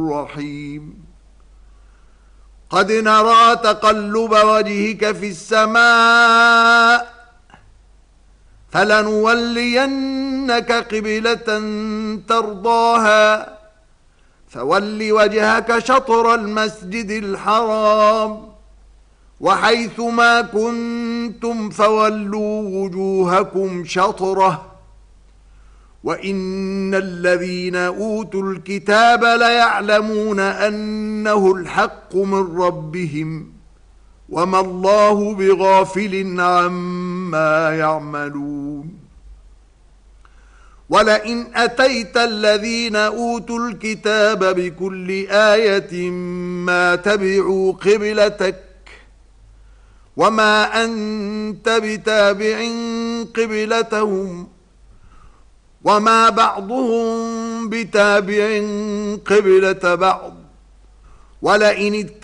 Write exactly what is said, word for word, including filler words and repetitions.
الرحيم قد نرى تقلب وجهك في السماء فلنولينك قبلة ترضاها فول وجهك شطر المسجد الحرام وحيث ما كنتم فولوا وجوهكم شطره وإن الذين أوتوا الكتاب ليعلمون أنه الحق من ربهم وما الله بغافل عما يعملون ولئن أتيت الذين أوتوا الكتاب بكل آية ما تبعوا قبلتك وما أنت بتابع قبلتهم وما بعضهم بتابع قبلة بعض ولئن